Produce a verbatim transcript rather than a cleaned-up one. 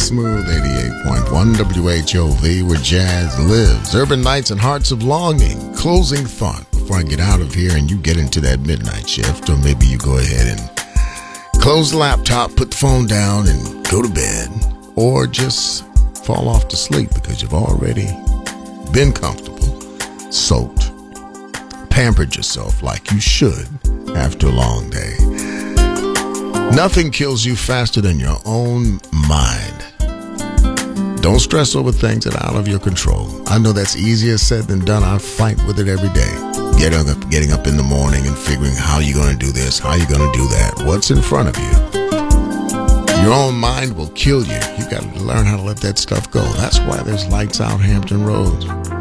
Smooth eighty-eight point one W H O V, where jazz lives. Urban Nights and Hearts of Longing. Closing thought before I get out of here and you get into that midnight shift, or maybe you go ahead and close the laptop, put the phone down, and go to bed. Or just fall off to sleep because you've already been comfortable, soaked, pampered yourself like you should after a long day. Nothing kills you faster than your own mind. Don't stress over things that are out of your control. I know that's easier said than done. I fight with it every day. Getting up, getting up in the morning and figuring how you're going to do this, how you're going to do that, what's in front of you. Your own mind will kill you. You got to learn how to let that stuff go. That's why there's Lights Out Hampton Roads.